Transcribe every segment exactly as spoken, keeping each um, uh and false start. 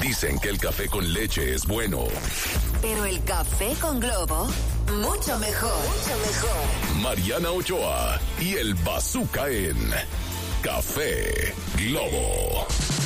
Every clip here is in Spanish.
Dicen que el café con leche es bueno. Pero el café con Globo, mucho mejor. Mucho mejor. Mariana Ochoa y el Bazooka en Café Globo.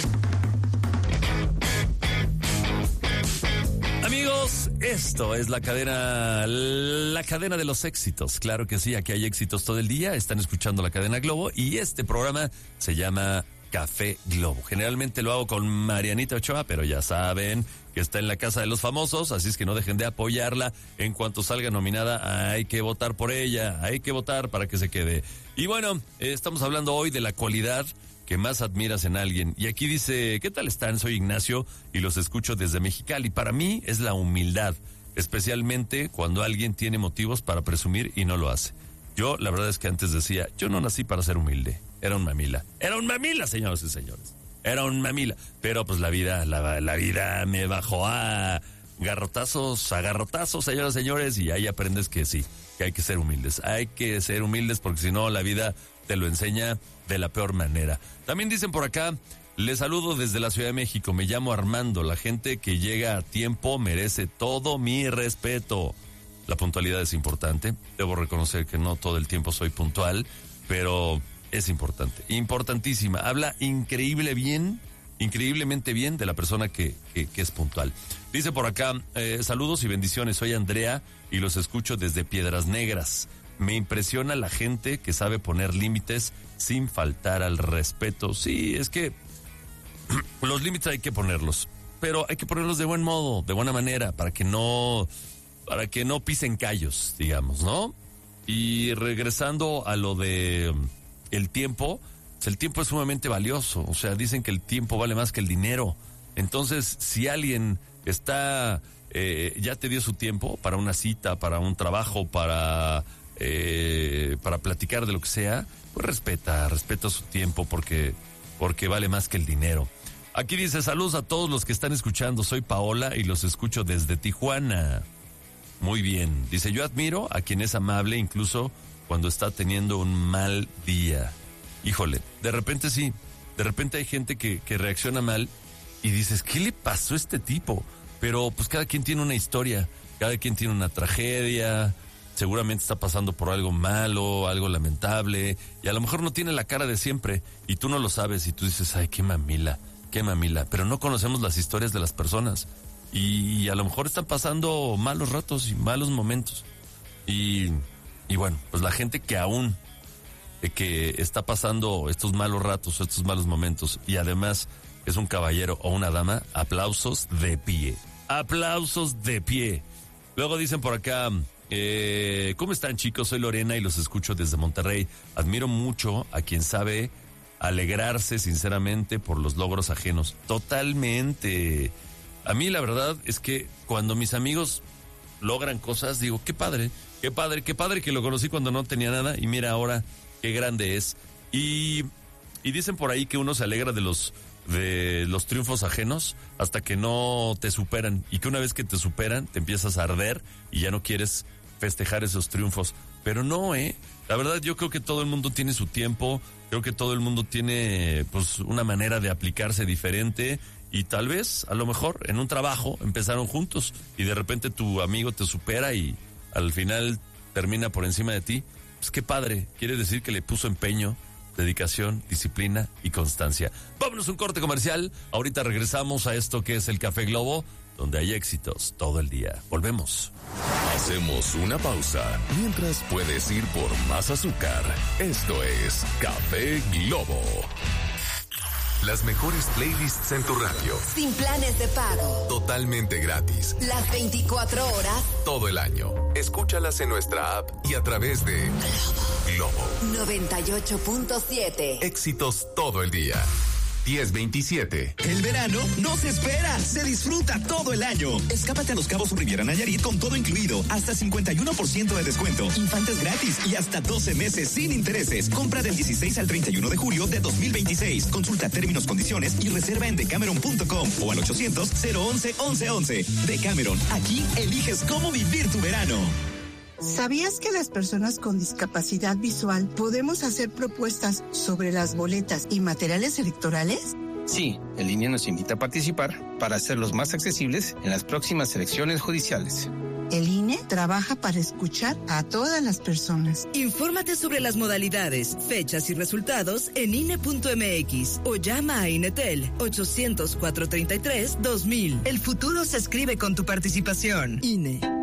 Amigos, esto es la cadena, la cadena de los éxitos. Claro que sí, aquí hay éxitos todo el día. Están escuchando la cadena Globo y este programa se llama Café Globo. Generalmente lo hago con Marianita Ochoa, pero ya saben que está en la casa de los famosos, así es que no dejen de apoyarla. En cuanto salga nominada, hay que votar por ella, hay que votar para que se quede. Y bueno, eh, estamos hablando hoy de la cualidad que más admiras en alguien. Y aquí dice, ¿qué tal están? Soy Ignacio y los escucho desde Mexicali. Para mí es la humildad, especialmente cuando alguien tiene motivos para presumir y no lo hace. Yo, la verdad es que antes decía, yo no nací para ser humilde. Era un mamila. Era un mamila, señores y señores. Era un mamila. Pero pues la vida, la, la vida me bajó a garrotazos, a garrotazos, señoras y señores, y ahí aprendes que sí, que hay que ser humildes. Hay que ser humildes porque si no la vida te lo enseña de la peor manera. También dicen por acá, les saludo desde la Ciudad de México, me llamo Armando, la gente que llega a tiempo merece todo mi respeto. La puntualidad es importante, debo reconocer que no todo el tiempo soy puntual, pero es importante, importantísima. Habla increíble bien, increíblemente bien de la persona que, que, que es puntual. Dice por acá, eh, saludos y bendiciones, soy Andrea y los escucho desde Piedras Negras. Me impresiona la gente que sabe poner límites sin faltar al respeto. Sí, es que los límites hay que ponerlos, pero hay que ponerlos de buen modo, de buena manera, para que no, para que no pisen callos, digamos, ¿no? Y regresando a lo de el tiempo, pues el tiempo es sumamente valioso. O sea, dicen que el tiempo vale más que el dinero. Entonces, si alguien está, eh, ya te dio su tiempo para una cita, para un trabajo, para Eh, para platicar de lo que sea, pues respeta, respeta su tiempo porque, porque vale más que el dinero. Aquí dice, saludos a todos los que están escuchando, soy Paola y los escucho desde Tijuana. Muy bien, dice, yo admiro a quien es amable incluso cuando está teniendo un mal día. Híjole, de repente sí, de repente hay gente que, que reacciona mal y dices, ¿qué le pasó a este tipo? Pero pues cada quien tiene una historia, cada quien tiene una tragedia. Seguramente está pasando por algo malo, algo lamentable, y a lo mejor no tiene la cara de siempre, y tú no lo sabes, y tú dices, ay, qué mamila, qué mamila, pero no conocemos las historias de las personas, y a lo mejor están pasando malos ratos y malos momentos, y, y bueno, pues la gente que aún, eh, que está pasando estos malos ratos, estos malos momentos, y además es un caballero o una dama, aplausos de pie, aplausos de pie. Luego dicen por acá, Eh, ¿cómo están, chicos? Soy Lorena y los escucho desde Monterrey. Admiro mucho a quien sabe alegrarse sinceramente por los logros ajenos. Totalmente. A mí la verdad es que cuando mis amigos logran cosas, digo, qué padre, qué padre, qué padre que lo conocí cuando no tenía nada y mira ahora qué grande es. Y, y dicen por ahí que uno se alegra de los de los triunfos ajenos hasta que no te superan, y que una vez que te superan te empiezas a arder y ya no quieres festejar esos triunfos. Pero no, eh la verdad yo creo que todo el mundo tiene su tiempo, creo que todo el mundo tiene pues una manera de aplicarse diferente, y tal vez a lo mejor en un trabajo empezaron juntos y de repente tu amigo te supera y al final termina por encima de ti. Pues qué padre, quiere decir que le puso empeño, dedicación, disciplina y constancia. Vámonos a un corte comercial. Ahorita regresamos a esto que es el Café Globo, donde hay éxitos todo el día. Volvemos. Hacemos una pausa mientras puedes ir por más azúcar. Esto es Café Globo. Las mejores playlists en tu radio. Sin planes de pago. Totalmente gratis. Las veinticuatro horas. Todo el año. Escúchalas en nuestra app y a través de Globo. noventa y ocho punto siete. Éxitos todo el día. diez veintisiete. El verano no se espera, se disfruta todo el año. Escápate a Los Cabos o Riviera Nayarit con todo incluido, hasta cincuenta y uno por ciento de descuento, infantes gratis y hasta doce meses sin intereses. Compra del dieciséis al treinta y uno de julio de dos mil veintiséis. Consulta términos, condiciones y reserva en decameron punto com o al ochocientos, cero once, once once. Decameron, aquí eliges cómo vivir tu verano. ¿Sabías que las personas con discapacidad visual podemos hacer propuestas sobre las boletas y materiales electorales? Sí, el I N E nos invita a participar para hacerlos más accesibles en las próximas elecciones judiciales. El I N E trabaja para escuchar a todas las personas. Infórmate sobre las modalidades, fechas y resultados en I N E punto M X o llama a INETEL ochocientos, cuatrocientos treinta y tres, dos mil. El futuro se escribe con tu participación. I N E.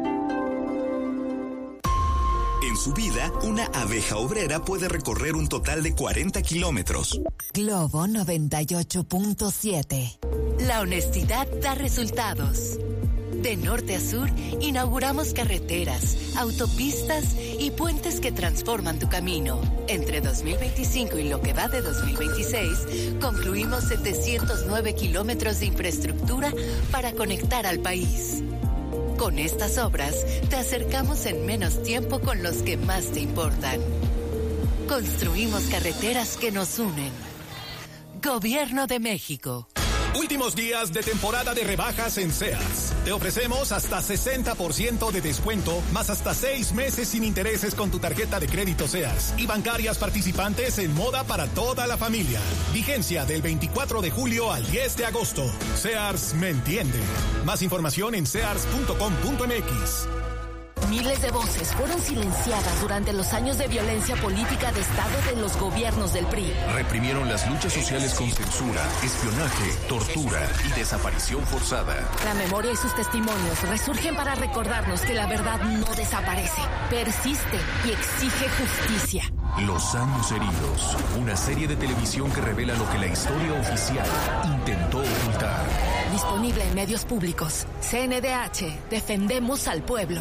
En su vida, una abeja obrera puede recorrer un total de cuarenta kilómetros. Globo noventa y ocho punto siete. La honestidad da resultados. De norte a sur, inauguramos carreteras, autopistas y puentes que transforman tu camino. Entre dos mil veinticinco y lo que va de dos mil veintiséis, concluimos setecientos nueve kilómetros de infraestructura para conectar al país. Con estas obras, te acercamos en menos tiempo con los que más te importan. Construimos carreteras que nos unen. Gobierno de México. Últimos días de temporada de rebajas en Sears. Te ofrecemos hasta sesenta por ciento de descuento, más hasta seis meses sin intereses con tu tarjeta de crédito Sears y bancarias participantes en moda para toda la familia. Vigencia del veinticuatro de julio al diez de agosto. Sears me entiende. Más información en sears punto com punto m x. Miles de voces fueron silenciadas durante los años de violencia política de Estado de los gobiernos del P R I. Reprimieron las luchas sociales con censura, espionaje, tortura y desaparición forzada. La memoria y sus testimonios resurgen para recordarnos que la verdad no desaparece, persiste y exige justicia. Los años heridos, una serie de televisión que revela lo que la historia oficial intentó ocultar. Disponible en medios públicos. C N D H, defendemos al pueblo.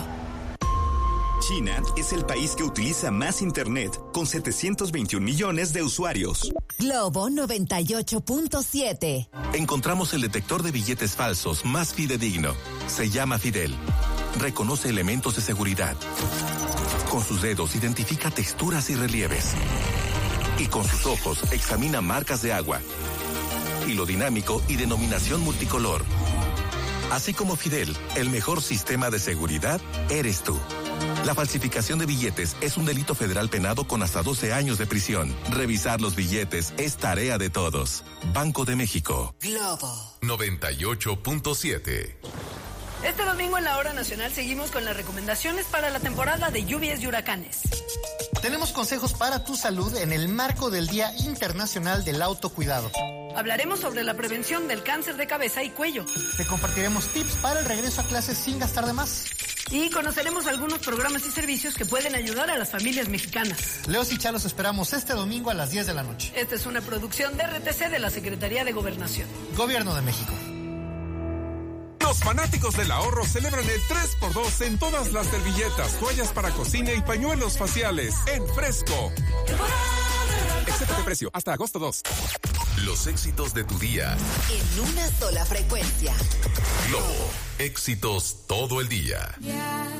China es el país que utiliza más Internet, con setecientos veintiún millones de usuarios. Globo noventa y ocho punto siete. Encontramos el detector de billetes falsos más fidedigno. Se llama Fidel. Reconoce elementos de seguridad. Con sus dedos identifica texturas y relieves. Y con sus ojos examina marcas de agua. Hilo dinámico y denominación multicolor. Así como Fidel, el mejor sistema de seguridad eres tú. La falsificación de billetes es un delito federal penado con hasta doce años de prisión. Revisar los billetes es tarea de todos. Banco de México. Globo noventa y ocho punto siete. Este domingo en la Hora Nacional seguimos con las recomendaciones para la temporada de lluvias y huracanes. Tenemos consejos para tu salud en el marco del Día Internacional del Autocuidado. Hablaremos sobre la prevención del cáncer de cabeza y cuello. Te compartiremos tips para el regreso a clases sin gastar de más. Y conoceremos algunos programas y servicios que pueden ayudar a las familias mexicanas. Leos y Chalos esperamos este domingo a las diez de la noche. Esta es una producción de R T C de la Secretaría de Gobernación. Gobierno de México. Los fanáticos del ahorro celebran el tres por dos en todas las servilletas, toallas para cocina y pañuelos faciales en Fresco. Excepto de precio, hasta agosto dos. Los éxitos de tu día. En una sola frecuencia. Globo, éxitos todo el día. Ya